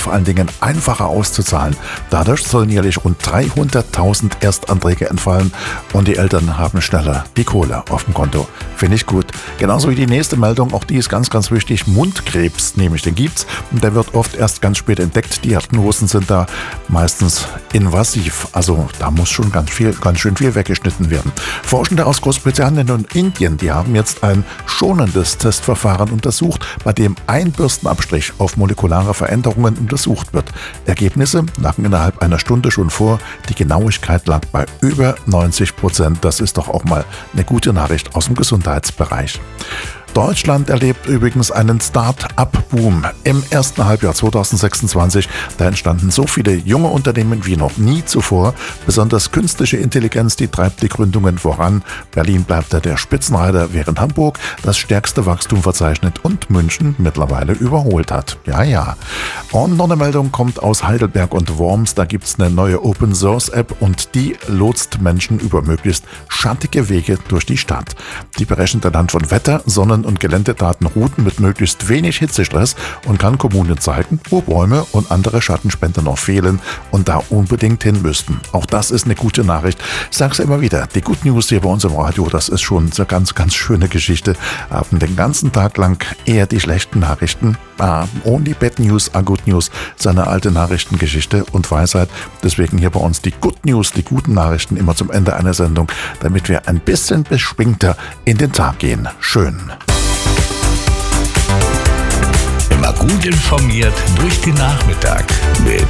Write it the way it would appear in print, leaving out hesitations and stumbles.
und vor allen Dingen einfacher auszuzahlen. Dadurch sollen jährlich rund 300.000 Erstanträge entfallen und die Eltern haben schneller die Kohle auf dem Konto. Finde ich gut. Genauso wie die nächste Meldung, auch die ist ganz, ganz wichtig. Mundkrebs, nämlich den gibt's. Der wird oft erst ganz spät entdeckt. Die Diagnosen sind da meistens invasiv. Also da muss schon ganz schön viel weggeschnitten werden. Forschende aus Großbritannien und Indien, die haben jetzt ein schonendes Testverfahren untersucht, bei dem ein Bürstenabstrich auf molekulare Veränderungen untersucht wird. Ergebnisse lagen innerhalb einer Stunde schon vor. Die Genauigkeit lag bei über 90%. Das ist doch auch mal eine gute Nachricht aus dem Gesundheitsbereich. Deutschland erlebt übrigens einen Start-up-Boom im ersten Halbjahr 2026. Da entstanden so viele junge Unternehmen wie noch nie zuvor. Besonders künstliche Intelligenz, die treibt die Gründungen voran. Berlin bleibt da der Spitzenreiter, während Hamburg das stärkste Wachstum verzeichnet und München mittlerweile überholt hat. Ja. Und noch eine Meldung kommt aus Heidelberg und Worms. Da gibt es eine neue Open-Source-App und die lotst Menschen über möglichst schattige Wege durch die Stadt. Die berechnet anhand von Wetter, Sonnen- und Geländedaten Routen mit möglichst wenig Hitzestress und kann Kommunen zeigen, wo Bäume und andere Schattenspender noch fehlen und da unbedingt hin müssten. Auch das ist eine gute Nachricht. Ich sage es immer wieder, die Good News hier bei uns im Radio, das ist schon eine ganz, ganz schöne Geschichte. Haben den ganzen Tag lang eher die schlechten Nachrichten. Only bad news are good news. Seine alte Nachrichtengeschichte und Weisheit. Deswegen hier bei uns die Good News, die guten Nachrichten immer zum Ende einer Sendung, damit wir ein bisschen beschwingter in den Tag gehen. Schön. Immer gut informiert durch den Nachmittag mit